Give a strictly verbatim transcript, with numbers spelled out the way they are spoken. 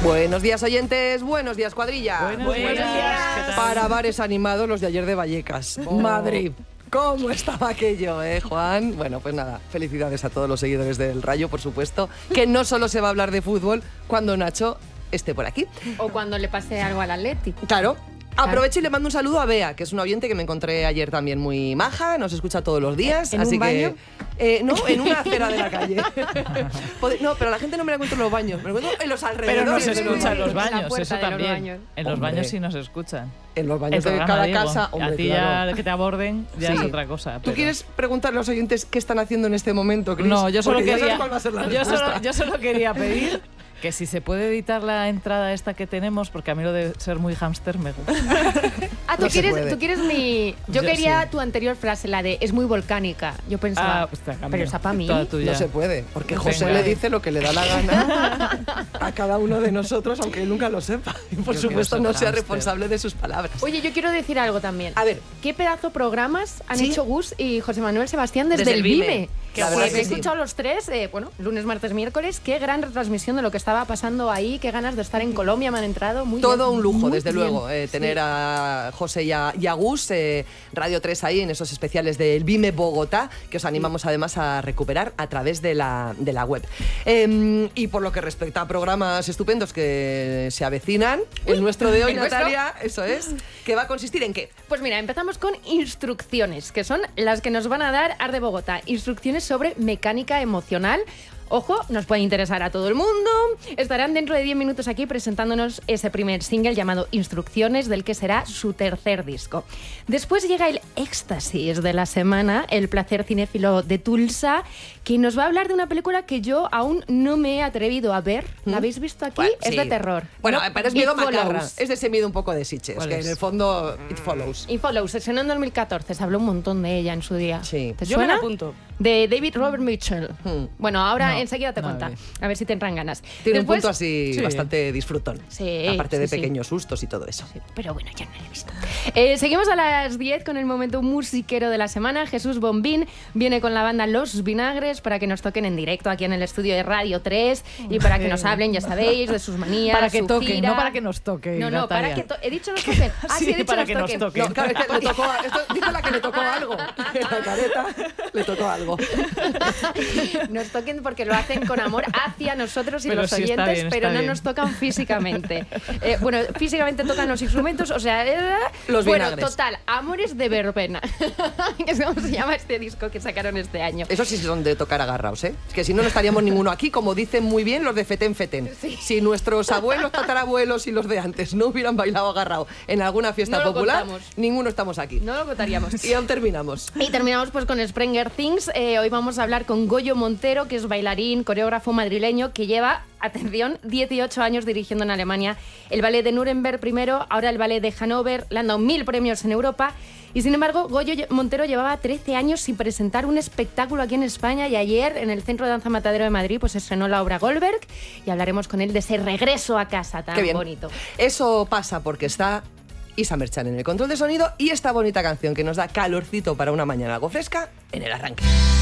Buenos días, oyentes. Buenos días, cuadrilla. Buenos, Buenos días. días. Para bares animados, los de ayer de Vallecas. Oh. Madrid. ¿Cómo estaba aquello, eh, Juan? Bueno, pues nada, felicidades a todos los seguidores del Rayo, por supuesto, que no solo se va a hablar de fútbol cuando Nacho esté por aquí. O cuando le pase algo al Atleti. Claro. Aprovecho y le mando un saludo a Bea, que es una oyente que me encontré ayer también muy maja, nos escucha todos los días. ¿En así un baño? Que, eh, no, en una acera de la calle. No, pero la gente no me la encuentro en los baños, me la encuentro en los alrededores. Pero no se de los escucha en los baños. baños, En la puerta eso de los también. baños. En los Hombre. baños sí nos escuchan. En los baños El de programa, cada digo. casa, hombre, A ti claro. ya que te aborden ya Sí. es otra cosa. ¿Tú pero- quieres preguntarle a los oyentes qué están haciendo en este momento, Cris? No, yo solo Porque ya sabes quería. cuál va a ser la yo, respuesta. solo, yo solo quería pedir que si se puede editar la entrada esta que tenemos, porque a mí lo de ser muy hámster me gusta. Ah, tú, No se quieres, puede. tú quieres mi... Yo, Yo quería sí. tu anterior frase, la de es muy volcánica. Yo pensaba, Ah, pues te cambio. pero está para mí. Toda tuya. No se puede, porque Venga. José le dice lo que le da la gana a cada uno de nosotros, aunque él nunca lo sepa. Y por Yo supuesto quiero no ser sea hámster. responsable de sus palabras. Oye, yo quiero decir algo también. A ver. ¿Qué pedazo programas han ¿Sí? hecho Gus y José Manuel Sebastián desde, Desde el el Vime? Vime. Que La verdad he que sí. escuchado los tres, eh, bueno, lunes, martes, miércoles. Qué gran retransmisión de lo que estaba pasando ahí. Qué ganas de estar en Colombia me han entrado. Muy Todo bien, un lujo, muy desde bien. luego, eh, Sí. tener a José y a, y a Gus, eh, Radio tres ahí en esos especiales del Vime Bogotá, que os animamos además a recuperar a través de la, de la web. Eh, y por lo que respecta a programas estupendos que se avecinan, el nuestro de hoy, ¿el nuestro? Natalia, eso es, que va a consistir en qué. Pues mira, empezamos con instrucciones, que son las que nos van a dar Ar de Bogotá. Instrucciones sobre mecánica emocional. Ojo, nos puede interesar a todo el mundo. Estarán dentro de diez minutos aquí presentándonos ese primer single llamado Instrucciones, del que será su tercer disco. Después llega el éxtasis de la semana, el placer cinéfilo de Tulsa, que nos va a hablar de una película que yo aún no me he atrevido a ver. ¿La habéis visto aquí? Bueno, es sí. de terror. Bueno, ¿no? pero es It miedo macarra. Follows. Es de ese miedo un poco de Sitges, ¿Cuál que es? en el fondo It Follows. It Follows, se estrenó en dos mil catorce, se habló un montón de ella en su día. Sí. ¿Te Yo me suena? la apunto. De David Robert Mitchell. Hmm. Bueno, ahora No, enseguida te no cuenta. vi. A ver si te entran ganas. Tiene Después- un punto así Sí. bastante disfrutón. Sí, Aparte de sí, sí. pequeños sustos y todo eso. Sí, pero bueno, ya no la he visto. Eh, seguimos a las diez con el momento musiquero de la semana. Jesús Bombín viene con la banda Los Vinagres para que nos toquen en directo aquí en el estudio de Radio tres y para que nos hablen, ya sabéis, de sus manías, Para que su toquen, gira. no para que nos toquen, No, no, para Natalia. que... to- He dicho nos toquen. Ah, sí, Sí, he dicho para nos que nos toquen. toquen. No, claro, es que le tocó, esto, dice la que le tocó algo. En la careta le tocó algo. Nos toquen porque lo hacen con amor hacia nosotros y Pero los sí, está oyentes, bien, pero está no bien. nos tocan físicamente. Eh, bueno, físicamente tocan los instrumentos, o sea, eh, Los bueno, vinagres. total, Amores de Verbena, que es como se llama este disco que sacaron este año. Eso sí son de tocar agarraos, ¿eh? Es que si no, no estaríamos ninguno aquí, como dicen muy bien los de Feten Feten. Sí. Si nuestros abuelos, tatarabuelos y los de antes no hubieran bailado agarrado en alguna fiesta No lo popular, contamos. ninguno estamos aquí. No lo contaríamos. Y aún terminamos. Y terminamos pues con Sprenger Things. Eh, hoy vamos a hablar con Goyo Montero, que es bailarín, coreógrafo madrileño, que lleva, atención, dieciocho años dirigiendo en Alemania el ballet de Nuremberg primero, ahora el ballet de Hannover, le han dado mil premios en Europa. Y sin embargo, Goyo Montero llevaba trece años sin presentar un espectáculo aquí en España y ayer en el Centro de Danza Matadero de Madrid pues estrenó la obra Goldberg y hablaremos con él de ese regreso a casa tan Qué bien. bonito. Eso pasa porque está Isa Merchan en el control de sonido y esta bonita canción que nos da calorcito para una mañana algo fresca en el arranque.